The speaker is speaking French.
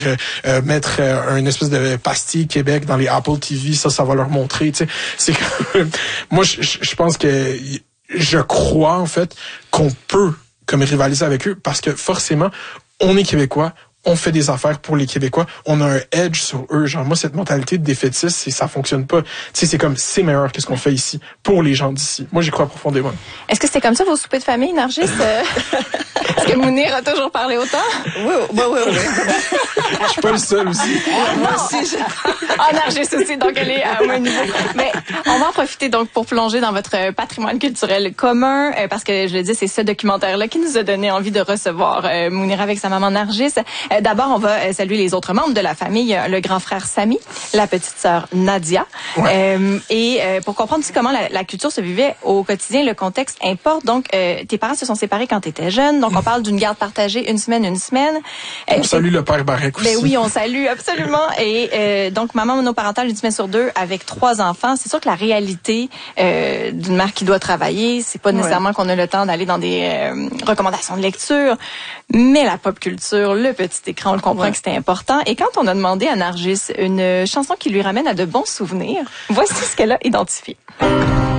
mettre une espèce de pastille Québec dans les Apple TV, ça va leur montrer. Tu sais, c'est que moi je pense que je crois en fait qu'on peut comme rivaliser avec eux parce que forcément on est Québécois. On fait des affaires pour les Québécois. On a un edge sur eux. Genre, moi, cette mentalité de défaitiste, ça fonctionne pas. Tu sais, c'est comme, c'est meilleur que ce qu'on fait ici pour les gens d'ici. Moi, j'y crois profondément. Est-ce que c'était comme ça vos soupers de famille, Nargis? Est-ce que Mounir a toujours parlé autant? Oui. Je suis pas le seul aussi. Moi aussi, Nargis aussi, donc elle est à un niveau. Mais on va en profiter donc pour plonger dans votre patrimoine culturel commun, parce que je le dis, c'est ce documentaire-là qui nous a donné envie de recevoir Mounir avec sa maman Nargis. D'abord, on va saluer les autres membres de la famille, le grand frère Sami, la petite sœur Nadia. Ouais. Pour comprendre aussi comment la culture se vivait au quotidien, le contexte importe. Donc, tes parents se sont séparés quand tu étais jeune. Donc, on parle d'une garde partagée une semaine. On salue le père Barrec aussi. Ben oui, on salue absolument. Et donc, maman monoparentale une semaine sur deux avec 3 enfants. C'est sûr que la réalité d'une mère qui doit travailler, c'est pas nécessairement qu'on a le temps d'aller dans des recommandations de lecture, mais la pop culture, le petit écran, on le comprend que c'était important. Et quand on a demandé à Nargis une chanson qui lui ramène à de bons souvenirs, voici ce qu'elle a identifié.